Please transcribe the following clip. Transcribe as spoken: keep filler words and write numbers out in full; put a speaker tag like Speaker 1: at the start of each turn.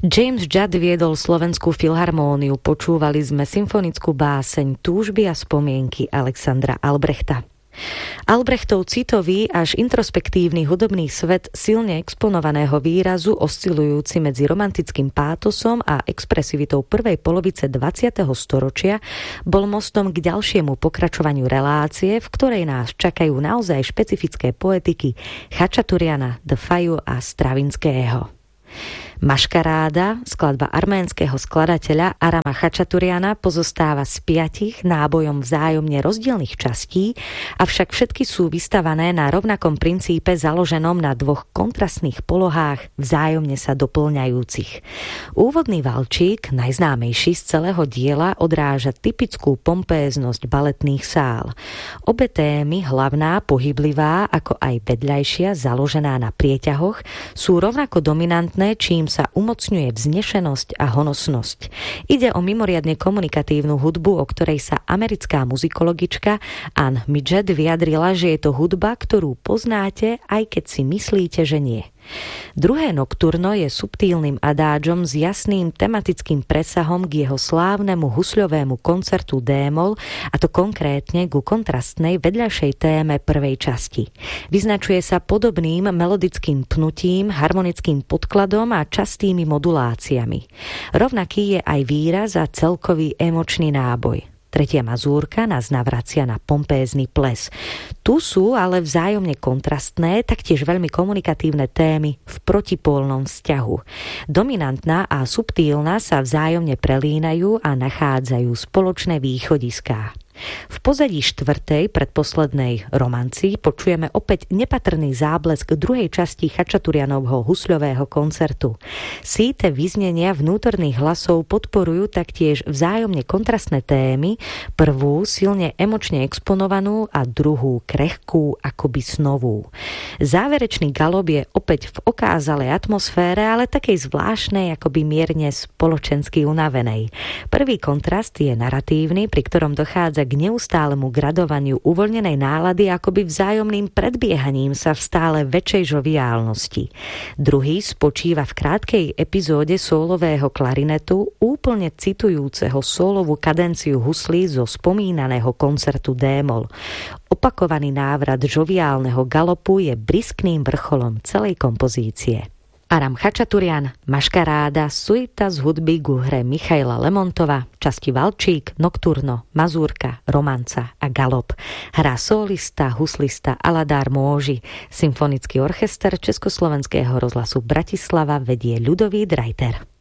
Speaker 1: James Judd viedol Slovenskú filharmóniu, počúvali sme symfonickú báseň Túžby a spomienky Alexandra Albrechta. Albrechtov citový až introspektívny hudobný svet silne exponovaného výrazu, oscilujúci medzi romantickým pátosom a expresivitou prvej polovice dvadsiateho storočia, bol mostom k ďalšiemu pokračovaniu relácie, v ktorej nás čakajú naozaj špecifické poetiky Chačaturiana, Dfaju a Stravinského. Maškaráda, skladba arménskeho skladateľa Arama Chačaturiana, pozostáva z piatich nábojom vzájomne rozdielnych častí, avšak všetky sú vystavané na rovnakom princípe založenom na dvoch kontrastných polohách vzájomne sa doplňajúcich. Úvodný valčík, najznámejší z celého diela, odráža typickú pompéznosť baletných sál. Obe témy, hlavná, pohyblivá, ako aj vedľajšia, založená na prieťahoch, sú rovnako dominantné, čím sa umocňuje vznešenosť a honosnosť. Ide o mimoriadne komunikatívnu hudbu, o ktorej sa americká muzikologička Ann Midget vyjadrila, že je to hudba, ktorú poznáte, aj keď si myslíte, že nie. Druhé nokturno je subtílnym adádžom s jasným tematickým presahom k jeho slávnemu husľovému koncertu D-moll, a to konkrétne ku kontrastnej vedľajšej téme prvej časti. Vyznačuje sa podobným melodickým pnutím, harmonickým podkladom a častými moduláciami. Rovnaký je aj výraz a celkový emočný náboj. Tretia mazúrka nás navracia na pompézny ples. Tu sú ale vzájomne kontrastné, taktiež veľmi komunikatívne témy v protipólnom vzťahu. Dominantná a subtílna sa vzájomne prelínajú a nachádzajú spoločné východiská. V pozadí štvrtej, predposlednej romanci počujeme opäť nepatrný záblesk druhej časti Chačaturianovho husľového koncertu. Síte vyznenia vnútorných hlasov podporujú taktiež vzájomne kontrastné témy, prvú silne emočne exponovanú a druhú krehkú, akoby snovú. Záverečný galop je opäť v okázalej atmosfére, ale takej zvláštnej, akoby mierne spoločensky unavenej. Prvý kontrast je naratívny, pri ktorom dochádza k neustálemu gradovaniu uvoľnenej nálady, akoby vzájomným predbiehaním sa v stále väčšej žoviálnosti. Druhý spočíva v krátkej epizóde sólového klarinetu, úplne citujúceho sólovú kadenciu huslí zo spomínaného koncertu D-moll. Opakovaný návrat žoviálneho galopu je briskným vrcholom celej kompozície. Aram Chačaturian, Maškaráda, suita z hudby ku hre Michaila Lemontova, časti valčík, nokturno, mazúrka, romanca a galop. Hrá solista, huslista Aladár Môži. Symfonický orchester Československého rozhlasu Bratislava vedie Ľudovít Reiter.